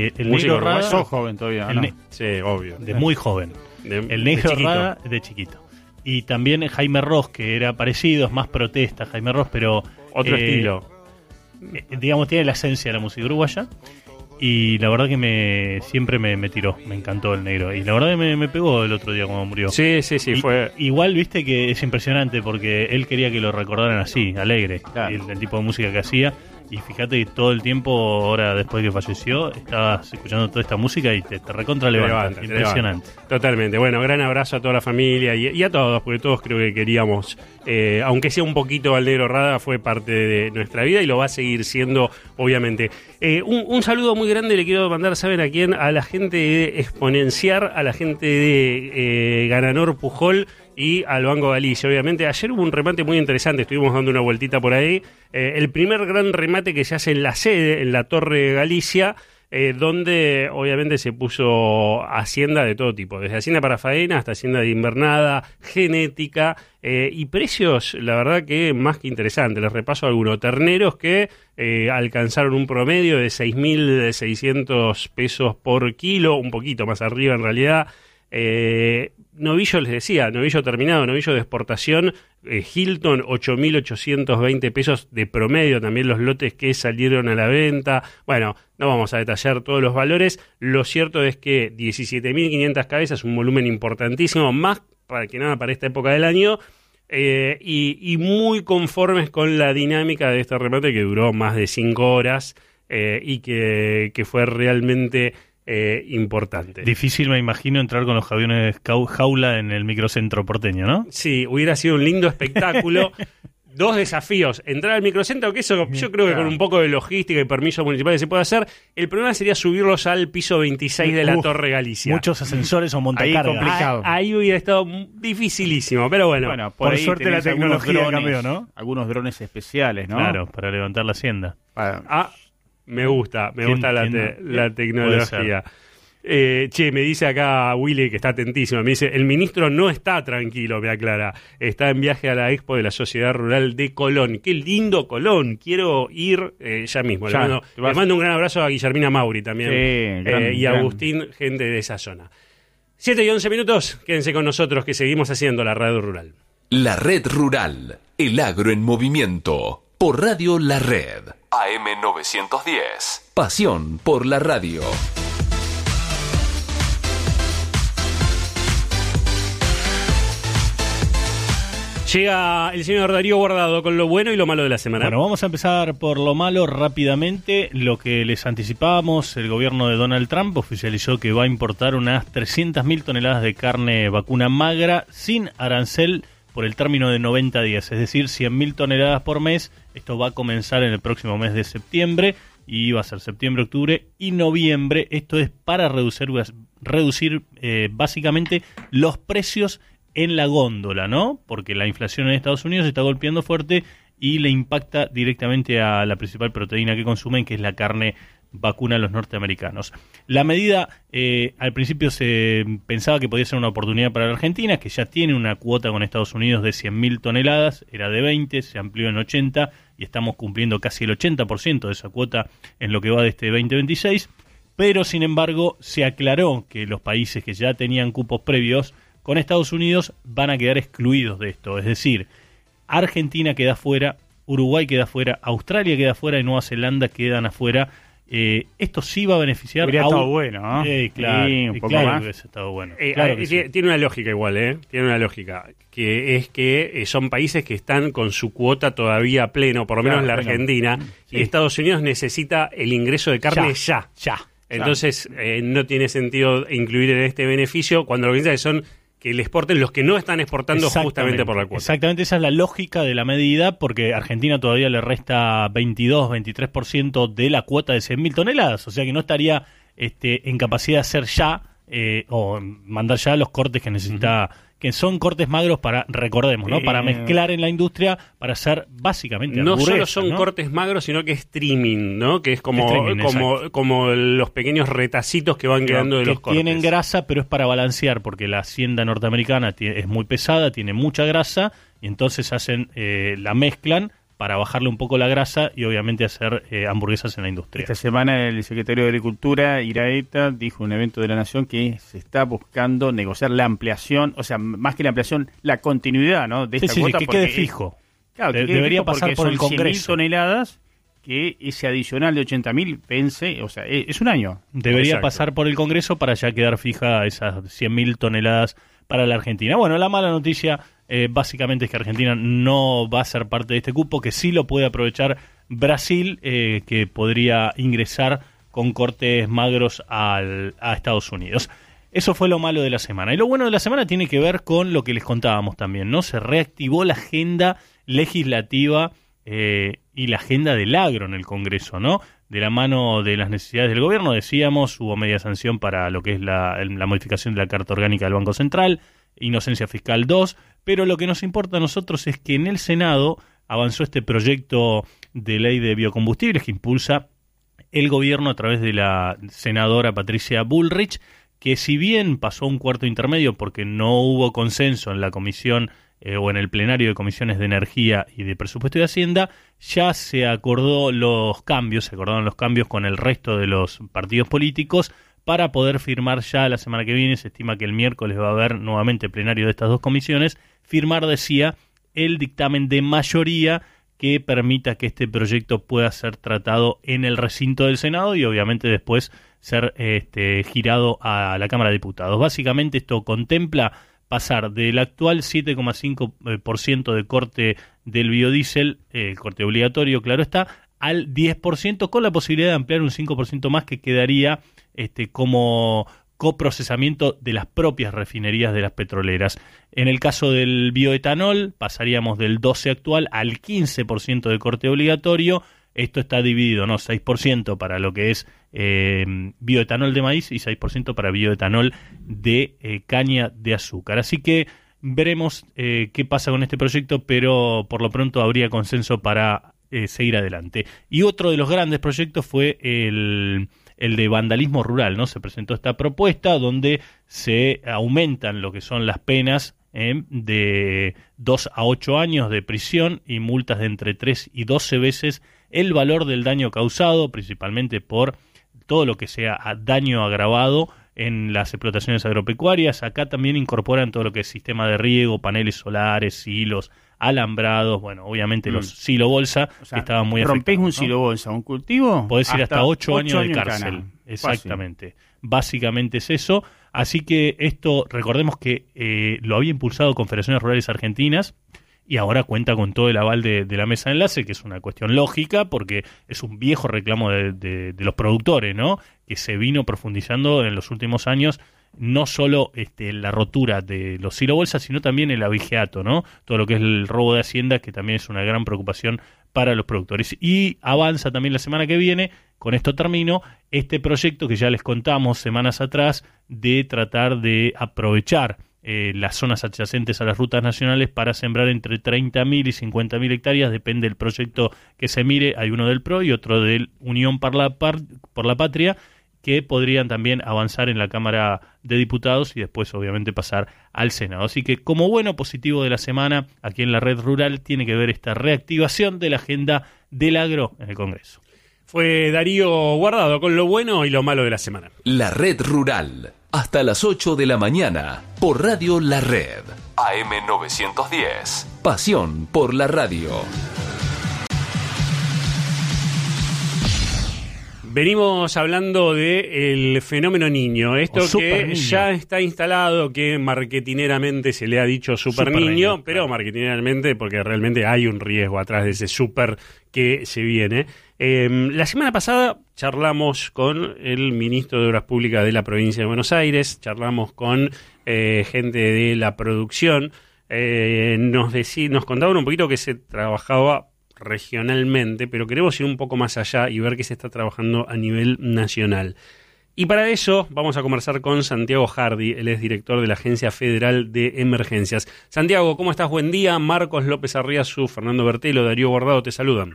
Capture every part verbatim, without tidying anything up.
El Músico Negro Rada, sos joven todavía, el ¿no? ne- Sí, obvio. de muy joven. De- El Negro de chiquito. Rada de chiquito. Y también Jaime Ross, que era parecido, es más protesta Jaime Ross, pero... Otro eh, estilo. eh, digamos, tiene la esencia de la música uruguaya. Y la verdad que me siempre me, me tiró, me encantó el negro. Y la verdad que me, me pegó el otro día cuando murió. Sí, sí, sí, Y- fue... Igual, viste que es impresionante porque él quería que lo recordaran así, alegre, Claro. el, el tipo de música que hacía. Y fíjate que todo el tiempo, ahora después que falleció, estabas escuchando toda esta música y te, te recontra Te levanta. levanta, te Impresionante. levanta. Totalmente. Bueno, gran abrazo a toda la familia y, y a todos, porque todos creo que queríamos, eh, aunque sea un poquito al Negro Rada, fue parte de nuestra vida y lo va a seguir siendo, obviamente. Eh, un, un saludo muy grande le quiero mandar, ¿saben a quién? A la gente de Exponenciar, a la gente de eh, Gananor Pujol y al Banco Galicia. Obviamente, ayer hubo un remate muy interesante, estuvimos dando una vueltita por ahí. Eh, el primer gran remate que se hace en la sede, en la Torre Galicia, eh, donde obviamente se puso hacienda de todo tipo, desde hacienda para faena hasta hacienda de invernada, genética, eh, y precios, la verdad que más que interesantes. Les repaso algunos terneros que eh, alcanzaron un promedio de seis mil seiscientos pesos por kilo, un poquito más arriba en realidad. Eh, novillo, les decía, novillo terminado, novillo de exportación, eh, Hilton, ocho mil ochocientos veinte pesos de promedio, también los lotes que salieron a la venta. Bueno, no vamos a detallar todos los valores. Lo cierto es que diecisiete mil quinientas cabezas, un volumen importantísimo, más para que nada para esta época del año, eh, y, y muy conformes con la dinámica de este remate que duró más de cinco horas eh, y que, que fue realmente... Eh, importante. Difícil, me imagino, entrar con los aviones cau- jaula en el microcentro porteño, ¿no? Sí, hubiera sido un lindo espectáculo. Dos desafíos. Entrar al microcentro, que eso yo creo que con un poco de logística y permisos municipales se puede hacer. El problema sería subirlos al piso veintiséis de la Uf, Torre Galicia. Muchos ascensores o montacargas. Ahí complicado. Ah, ahí hubiera estado dificilísimo, pero bueno. Bueno, por, por ahí suerte tenés la algunos tecnología drones, cambió, ¿no? Algunos drones especiales, ¿no? Claro, para levantar la hacienda. Para- Ah, me gusta, me ¿Quién- gusta la, quién te- no? la Puede tecnología. Eh, che, me dice acá Willy, que está atentísimo, me dice, el ministro no está tranquilo, me aclara, está en viaje a la Expo de la Sociedad Rural de Colón. Qué lindo Colón, quiero ir eh, ya mismo. Ya, le, mando, te vas- le mando un gran abrazo a Guillermina Mauri también, Sí, eh, gran- y a gran. Agustín, gente de esa zona. siete y once minutos, quédense con nosotros que seguimos haciendo la radio rural. La Red Rural, el agro en movimiento, por Radio La Red, A M novecientos diez, pasión por la radio. Llega el señor Darío Guardado con lo bueno y lo malo de la semana. Bueno, vamos a empezar por lo malo rápidamente. Lo que les anticipábamos, el gobierno de Donald Trump oficializó que va a importar unas trescientas mil toneladas de carne vacuna magra sin arancel por el término de noventa días, es decir, cien mil toneladas por mes. Esto va a comenzar en el próximo mes de septiembre y va a ser septiembre, octubre y noviembre. Esto es para reducir, reducir eh, básicamente los precios en la góndola, ¿no? Porque la inflación en Estados Unidos está golpeando fuerte y le impacta directamente a la principal proteína que consumen, que es la carne vacuna a los norteamericanos. La medida, eh, al principio se pensaba que podía ser una oportunidad para la Argentina, que ya tiene una cuota con Estados Unidos de cien mil toneladas, era de veinte, se amplió en ochenta y estamos cumpliendo casi el ochenta por ciento de esa cuota en lo que va de este veinte veintiséis, pero sin embargo se aclaró que los países que ya tenían cupos previos con Estados Unidos van a quedar excluidos de esto, es decir, Argentina queda fuera, Uruguay queda fuera, Australia queda fuera y Nueva Zelanda quedan afuera. Eh, esto sí va a beneficiar Hubiera a estado un- bueno, ¿no? Eh, claro, Sí, un eh, poco claro más. que hubiese estado bueno. Eh, Claro eh, que tiene, sí. tiene una lógica igual, ¿eh? Tiene una lógica, que es que eh, son países que están con su cuota todavía pleno, por lo menos Claro, la pleno. Argentina, Sí. y Estados Unidos necesita el ingreso de carne ya. Ya. Entonces, eh, no tiene sentido incluir en este beneficio cuando lo que piensa que son que le exporten los que no están exportando justamente por la cuota. Exactamente, esa es la lógica de la medida, porque Argentina todavía le resta veintidós, veintitrés por ciento de la cuota de cien mil toneladas, o sea que no estaría este, en capacidad de hacer ya, eh, o mandar ya los cortes que necesita, uh-huh. que son cortes magros para, recordemos, ¿no? Eh, para mezclar en la industria, para hacer básicamente No solo hamburguesas, son ¿no? cortes magros, sino que streaming, ¿no? Que es como, Streaming, como, exacto. como los pequeños retacitos que van quedando de que los cortes. tienen grasa, pero es para balancear, porque la hacienda norteamericana tie- es muy pesada, tiene mucha grasa, y entonces hacen eh, la mezclan para bajarle un poco la grasa y obviamente hacer eh, hamburguesas en la industria. Esta semana el secretario de Agricultura, Iraeta, dijo en un evento de la Nación que se está buscando negociar la ampliación, o sea, más que la ampliación, la continuidad, ¿no? De esta sí, sí, cuota. sí, que quede fijo. Claro, que De, quede debería fijo pasar por el son Congreso. cien mil toneladas, que ese adicional de ochenta mil vence, o sea, es, es un año. Debería Exacto. pasar por el Congreso para ya quedar fija esas cien mil toneladas para la Argentina. Bueno, la mala noticia eh, básicamente es que Argentina no va a ser parte de este cupo, que sí lo puede aprovechar Brasil, eh, que podría ingresar con cortes magros al, a Estados Unidos. Eso fue lo malo de la semana. Y lo bueno de la semana tiene que ver con lo que les contábamos también, ¿no? Se reactivó la agenda legislativa eh, y la agenda del agro en el Congreso, ¿no? De la mano de las necesidades del gobierno, decíamos, hubo media sanción para lo que es la, la modificación de la Carta Orgánica del Banco Central, Inocencia Fiscal dos, pero lo que nos importa a nosotros es que en el Senado avanzó este proyecto de ley de biocombustibles que impulsa el gobierno a través de la senadora Patricia Bullrich, que si bien pasó un cuarto intermedio porque no hubo consenso en la comisión eh, o en el plenario de comisiones de energía y de presupuesto y de hacienda, ya se acordó los cambios, se acordaron los cambios con el resto de los partidos políticos para poder firmar ya la semana que viene. Se estima que el miércoles va a haber nuevamente plenario de estas dos comisiones, firmar, decía, el dictamen de mayoría que permita que este proyecto pueda ser tratado en el recinto del Senado y obviamente después ser este, girado a la Cámara de Diputados. Básicamente esto contempla pasar del actual siete coma cinco por ciento de corte del biodiesel, el eh, corte obligatorio, claro está, al diez por ciento, con la posibilidad de ampliar un cinco por ciento más que quedaría este, como coprocesamiento de las propias refinerías de las petroleras. En el caso del bioetanol, pasaríamos del doce actual al quince por ciento de corte obligatorio. Esto está dividido, ¿no? seis por ciento para lo que es eh, bioetanol de maíz y seis por ciento para bioetanol de eh, caña de azúcar. Así que veremos eh, qué pasa con este proyecto, pero por lo pronto habría consenso para eh, seguir adelante. Y otro de los grandes proyectos fue el, el de vandalismo rural, ¿no? Se presentó esta propuesta donde se aumentan lo que son las penas eh, de dos a ocho años de prisión y multas de entre tres y doce veces el valor del daño causado, principalmente por todo lo que sea daño agravado en las explotaciones agropecuarias. Acá también incorporan todo lo que es sistema de riego, paneles solares, silos, alambrados, bueno, obviamente mm. los silo bolsa, o sea, que estaban muy afectados. Rompés un ¿no? silo bolsa, un cultivo, podés ir hasta ocho años de años cárcel. Cana. Exactamente. Fácil. Básicamente es eso. Así que esto, recordemos que eh, lo había impulsado Confederaciones Rurales Argentinas, y ahora cuenta con todo el aval de, de la mesa de enlace, que es una cuestión lógica, porque es un viejo reclamo de, de, de los productores, ¿no? Que se vino profundizando en los últimos años, no solo este, la rotura de los silobolsas, sino también el abigeato, ¿no? Todo lo que es el robo de haciendas, que también es una gran preocupación para los productores. Y avanza también la semana que viene, con esto termino, este proyecto que ya les contamos semanas atrás, de tratar de aprovechar Eh, las zonas adyacentes a las rutas nacionales para sembrar entre treinta mil y cincuenta mil hectáreas, depende del proyecto que se mire. Hay uno del P R O y otro del Unión por la, Par- por la Patria, que podrían también avanzar en la Cámara de Diputados y después obviamente pasar al Senado. Así que como bueno positivo de la semana aquí en la Red Rural tiene que ver esta reactivación de la agenda del agro en el Congreso. Fue Darío Guardado con lo bueno y lo malo de la semana. La Red Rural, hasta las ocho de la mañana, por Radio La Red. A M novecientos diez. Pasión por la radio. Venimos hablando del fenómeno niño, esto que niño. Ya está instalado, que marketineramente se le ha dicho super, super niño, niño, pero claro. marketineramente porque realmente hay un riesgo atrás de ese super que se viene. Eh, la semana pasada charlamos con el ministro de Obras Públicas de la provincia de Buenos Aires, charlamos con eh, gente de la producción, eh, nos, decí, nos contaban un poquito que se trabajaba regionalmente, pero queremos ir un poco más allá y ver qué se está trabajando a nivel nacional. Y para eso vamos a conversar con Santiago Hardy, él es director de la Agencia Federal de Emergencias. Santiago, ¿cómo estás? Buen día. Marcos López Arriazu, Fernando Bertelo, Darío Guardado te saludan.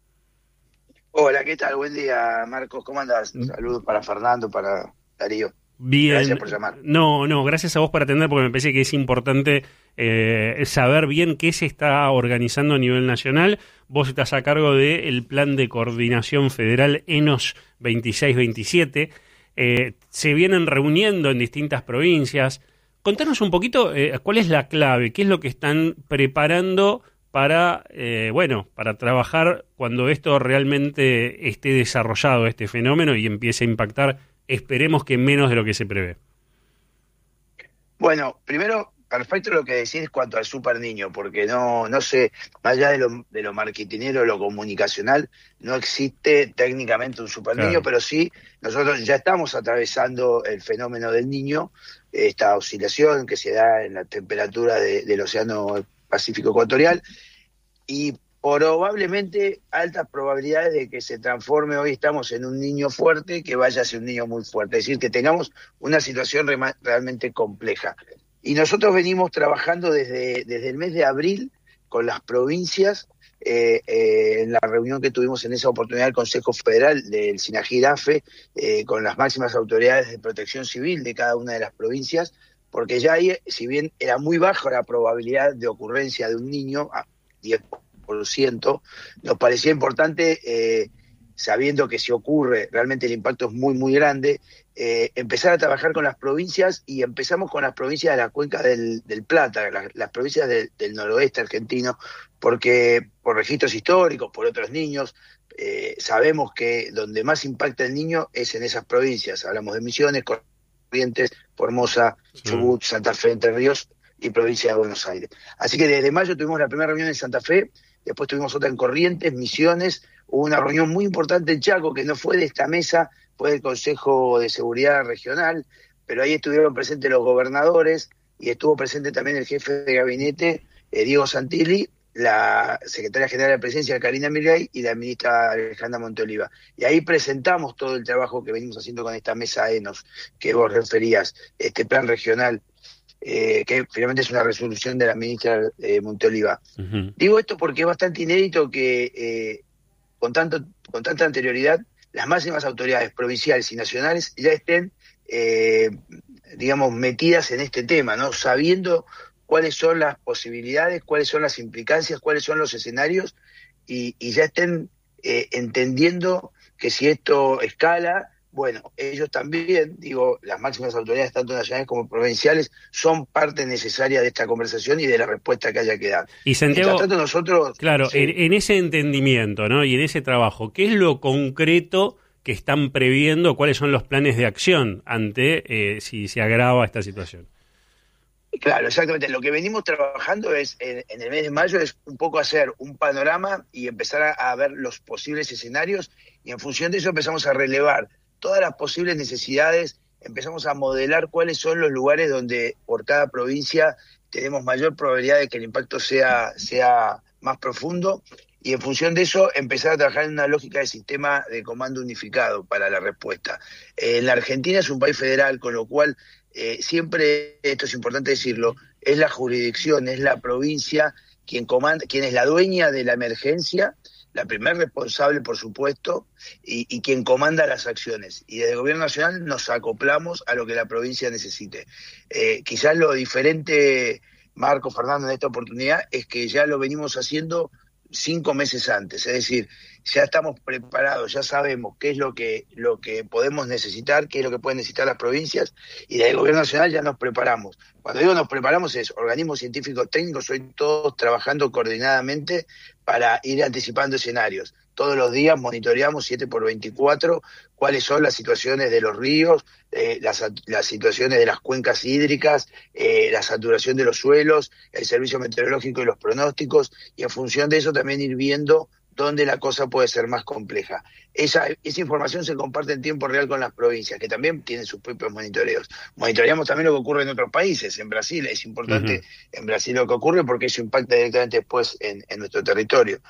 Hola, ¿qué tal? Buen día, Marcos. ¿Cómo andás? Saludos para Fernando, para Darío. Bien. Gracias por llamar. No, no, gracias a vos por atender, porque me parece que es importante eh, saber bien qué se está organizando a nivel nacional. Vos estás a cargo del Plan de Coordinación Federal E N O S veintiséis veintisiete. Eh, se vienen reuniendo en distintas provincias. Contanos un poquito eh, cuál es la clave, qué es lo que están preparando para, eh, bueno, para trabajar cuando esto realmente esté desarrollado, este fenómeno, y empiece a impactar, esperemos que menos de lo que se prevé. Bueno, primero, perfecto lo que decís cuanto al super niño, porque no, no sé, más allá de lo, de lo marketinero, lo comunicacional, no existe técnicamente un super niño, Claro. pero sí, nosotros ya estamos atravesando el fenómeno del niño, esta oscilación que se da en la temperatura de, del Océano Pacífico Ecuatorial, y probablemente altas probabilidades de que se transforme, hoy estamos en un niño fuerte, que vaya hacia un niño muy fuerte, es decir, que tengamos una situación rema- realmente compleja. Y nosotros venimos trabajando desde, desde el mes de abril con las provincias, eh, eh, en la reunión que tuvimos en esa oportunidad del Consejo Federal del SINAGIR-AFE, eh, con las máximas autoridades de protección civil de cada una de las provincias, porque ya ahí, si bien era muy baja la probabilidad de ocurrencia de un niño, diez por ciento, nos parecía importante, eh, sabiendo que si ocurre, realmente el impacto es muy, muy grande, eh, empezar a trabajar con las provincias, y empezamos con las provincias de la cuenca del, del Plata, las, las provincias de, del noroeste argentino, porque por registros históricos, por otros niños, eh, sabemos que donde más impacta el niño es en esas provincias. Hablamos de Misiones, Corrientes, Formosa, Chubut, Santa Fe, Entre Ríos y provincia de Buenos Aires. Así que desde mayo tuvimos la primera reunión en Santa Fe, después tuvimos otra en Corrientes, Misiones, hubo una reunión muy importante en Chaco, que no fue de esta mesa, fue del Consejo de Seguridad Regional, pero ahí estuvieron presentes los gobernadores, y estuvo presente también el jefe de gabinete, eh, Diego Santilli, la secretaria general de la Presidencia, Karina Mirgay, y la ministra Alejandra Monteoliva. Y ahí presentamos todo el trabajo que venimos haciendo con esta mesa E N O S, que vos referías, este plan regional, Eh, que finalmente es una resolución de la ministra eh, Monteoliva. Uh-huh. Digo esto porque es bastante inédito que eh, con tanto con tanta anterioridad las máximas autoridades provinciales y nacionales ya estén, eh, digamos, metidas en este tema, ¿no? Sabiendo cuáles son las posibilidades, cuáles son las implicancias, cuáles son los escenarios, y, y ya estén eh, entendiendo que si esto escala, bueno, ellos también, digo, las máximas autoridades, tanto nacionales como provinciales, son parte necesaria de esta conversación y de la respuesta que haya que dar. Y Santiago, tanto nosotros, claro, sí. en, en ese entendimiento, ¿no? Y en ese trabajo, ¿qué es lo concreto que están previendo? ¿Cuáles son los planes de acción ante eh, si se agrava esta situación? Claro, exactamente. Lo que venimos trabajando es, en, en el mes de mayo, es un poco hacer un panorama y empezar a, a ver los posibles escenarios, y en función de eso empezamos a relevar todas las posibles necesidades, empezamos a modelar cuáles son los lugares donde por cada provincia tenemos mayor probabilidad de que el impacto sea, sea más profundo, y en función de eso empezar a trabajar en una lógica de sistema de comando unificado para la respuesta. Eh, la Argentina es un país federal, con lo cual eh, siempre, esto es importante decirlo, es la jurisdicción, es la provincia quien comanda, quien es la dueña de la emergencia, la primer responsable, por supuesto, y, y quien comanda las acciones. Y desde el Gobierno Nacional nos acoplamos a lo que la provincia necesite. Eh, quizás lo diferente, Marco, Fernando, en esta oportunidad, es que ya lo venimos haciendo cinco meses antes, es decir, ya estamos preparados, ya sabemos qué es lo que lo que podemos necesitar, qué es lo que pueden necesitar las provincias, y desde el Gobierno Nacional ya nos preparamos. Cuando digo nos preparamos es organismos científicos técnicos, hoy todos trabajando coordinadamente para ir anticipando escenarios. Todos los días monitoreamos siete por veinticuatro cuáles son las situaciones de los ríos, eh, las, las situaciones de las cuencas hídricas, eh, la saturación de los suelos, el servicio meteorológico y los pronósticos, y en función de eso también ir viendo dónde la cosa puede ser más compleja. Esa, esa información se comparte en tiempo real con las provincias, que también tienen sus propios monitoreos. Monitoreamos también lo que ocurre en otros países. En Brasil es importante, uh-huh. en Brasil lo que ocurre, porque eso impacta directamente después en, en nuestro territorio.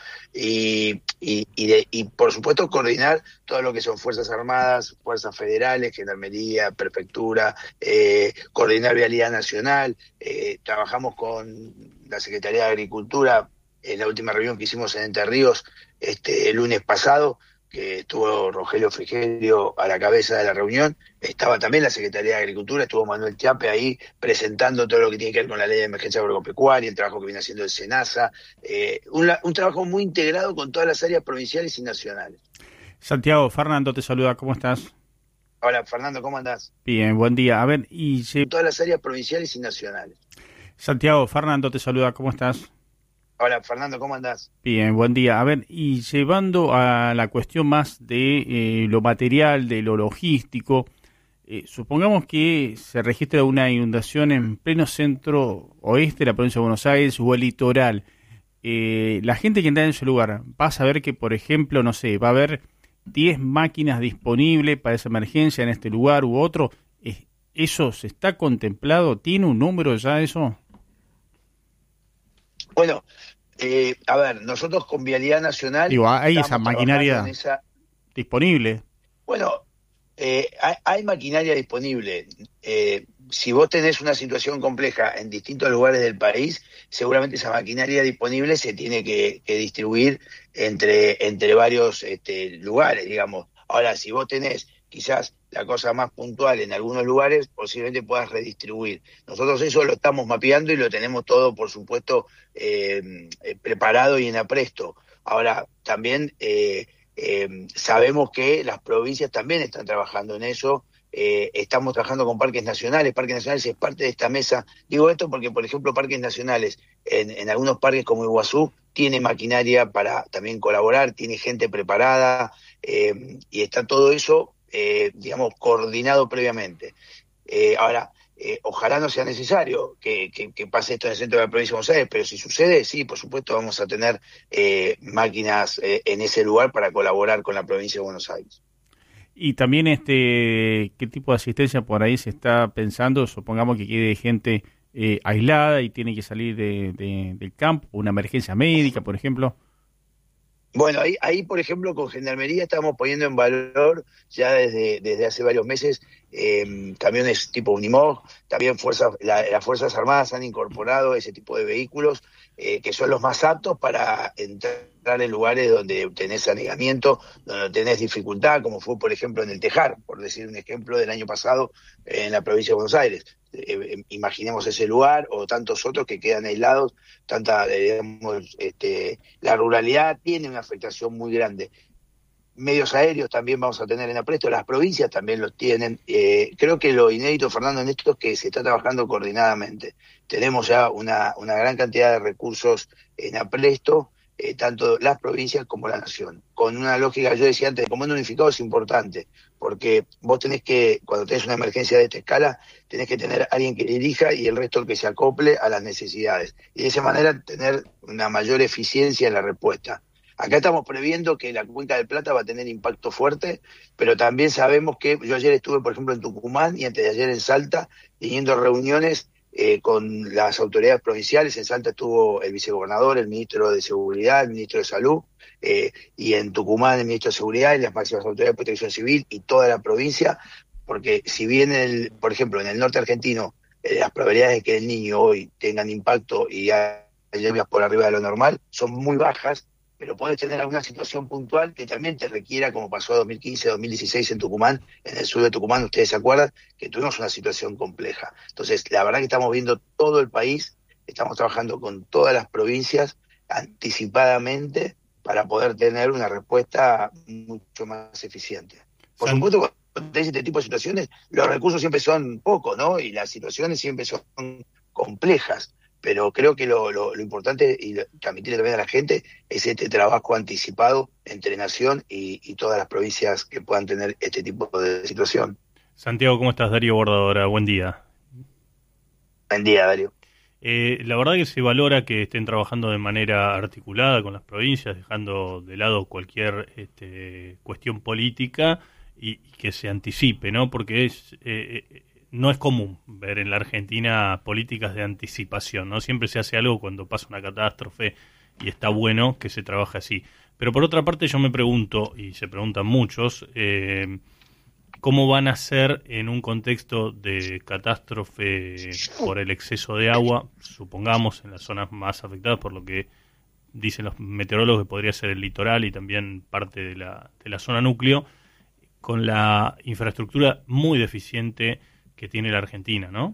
Y, y, y, de, y, por supuesto, coordinar todo lo que son Fuerzas Armadas, Fuerzas Federales, Gendarmería, Prefectura, eh, coordinar Vialidad Nacional. Eh, trabajamos con la Secretaría de Agricultura, en la última reunión que hicimos en Entre Ríos este, el lunes pasado, que estuvo Rogelio Frigerio a la cabeza de la reunión, estaba también la Secretaría de Agricultura, estuvo Manuel Chiappe ahí presentando todo lo que tiene que ver con la ley de emergencia agropecuaria, el trabajo que viene haciendo el SENASA, eh, un, un trabajo muy integrado con todas las áreas provinciales y nacionales. Santiago, Fernando te saluda, ¿cómo estás? Hola, Fernando, ¿cómo andás? Bien, buen día. A ver, y se... todas las áreas provinciales y nacionales. Santiago, Fernando te saluda, ¿cómo estás? Hola, Fernando, ¿cómo andás? Bien, buen día. A ver, y llevando a la cuestión más de eh, lo material, de lo logístico, eh, supongamos que se registra una inundación en pleno centro oeste de la provincia de Buenos Aires o el litoral. Eh, la gente que está en ese lugar va a saber que, por ejemplo, no sé, va a haber diez máquinas disponibles para esa emergencia en este lugar u otro. ¿Eso se está contemplado? ¿Tiene un número ya eso? Bueno, eh, a ver, nosotros con Vialidad Nacional... Digo, ¿hay esa maquinaria esa... disponible? Bueno, eh, hay, hay maquinaria disponible. Eh, si vos tenés una situación compleja en distintos lugares del país, seguramente esa maquinaria disponible se tiene que, que distribuir entre, entre varios este, lugares, digamos. Ahora, si vos tenés quizás la cosa más puntual en algunos lugares, posiblemente puedas redistribuir. Nosotros eso lo estamos mapeando y lo tenemos todo, por supuesto, eh, eh, preparado y en apresto. Ahora, también eh, eh, sabemos que las provincias también están trabajando en eso. Eh, estamos trabajando con parques nacionales. Parques nacionales es parte de esta mesa. Digo esto porque, por ejemplo, parques nacionales, en, en algunos parques como Iguazú, tiene maquinaria para también colaborar, tiene gente preparada, eh, y está todo eso Eh, digamos, coordinado previamente. Eh, ahora, eh, ojalá no sea necesario que, que, que pase esto en el centro de la provincia de Buenos Aires, pero si sucede, sí, por supuesto vamos a tener eh, máquinas eh, en ese lugar para colaborar con la provincia de Buenos Aires. Y también, este, ¿qué tipo de asistencia por ahí se está pensando? Supongamos que quede gente eh, aislada y tiene que salir de, de, del campo, una emergencia médica, por ejemplo. Bueno, ahí, ahí, por ejemplo, con Gendarmería estamos poniendo en valor ya desde, desde hace varios meses eh, camiones tipo Unimog, también fuerzas, la, las Fuerzas Armadas han incorporado ese tipo de vehículos eh, que son los más aptos para entrar en lugares donde tenés anegamiento, donde tenés dificultad, como fue, por ejemplo, en el Tejar, por decir un ejemplo del año pasado en la provincia de Buenos Aires. Eh, imaginemos ese lugar o tantos otros que quedan aislados, tanta, digamos, este, la ruralidad tiene una afectación muy grande. Medios aéreos también vamos a tener en apresto, las provincias también los tienen. Eh, creo que lo inédito, Fernando, en esto es que se está trabajando coordinadamente. Tenemos ya una, una gran cantidad de recursos en apresto, eh, tanto las provincias como la nación. Con una lógica, yo decía antes, de comando unificado es importante, porque vos tenés que, cuando tenés una emergencia de esta escala, tenés que tener alguien que dirija y el resto que se acople a las necesidades. Y de esa manera tener una mayor eficiencia en la respuesta. Acá estamos previendo que la Cuenca del Plata va a tener impacto fuerte, pero también sabemos que, yo ayer estuve, por ejemplo, en Tucumán y antes de ayer en Salta, teniendo reuniones eh, con las autoridades provinciales. En Salta estuvo el vicegobernador, el ministro de Seguridad, el ministro de Salud, eh, y en Tucumán el ministro de Seguridad y las máximas autoridades de Protección Civil y toda la provincia, porque si bien, el, por ejemplo, en el norte argentino, eh, las probabilidades de que el niño hoy tengan impacto y haya lluvias por arriba de lo normal son muy bajas, pero podés tener alguna situación puntual que también te requiera, como pasó en dos mil quince, dos mil dieciséis en Tucumán, en el sur de Tucumán, ustedes se acuerdan, que tuvimos una situación compleja. Entonces, la verdad que estamos viendo todo el país, estamos trabajando con todas las provincias anticipadamente para poder tener una respuesta mucho más eficiente. Por San... supuesto, cuando tenés este tipo de situaciones, los recursos siempre son pocos, ¿no? Y las situaciones siempre son complejas. Pero creo que lo, lo, lo importante, y lo, transmitirle también a la gente, es este trabajo anticipado entre Nación y, y todas las provincias que puedan tener este tipo de situación. Santiago, ¿cómo estás? Darío Bordadora, buen día. Buen día, Darío. Eh, la verdad que se valora que estén trabajando de manera articulada con las provincias, dejando de lado cualquier este, cuestión política y, y que se anticipe, ¿no? Porque es... Eh, eh, no es común ver en la Argentina políticas de anticipación, ¿no? Siempre se hace algo cuando pasa una catástrofe y está bueno que se trabaje así. Pero por otra parte yo me pregunto, y se preguntan muchos, eh, ¿cómo van a ser en un contexto de catástrofe por el exceso de agua, supongamos en las zonas más afectadas por lo que dicen los meteorólogos que podría ser el litoral y también parte de la, de la zona núcleo, con la infraestructura muy deficiente que tiene la Argentina, ¿no?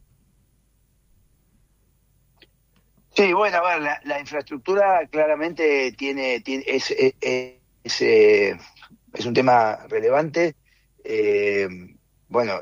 Sí, bueno, a ver, la, la infraestructura claramente tiene, tiene es, es, es, es, eh, es un tema relevante. Eh, bueno,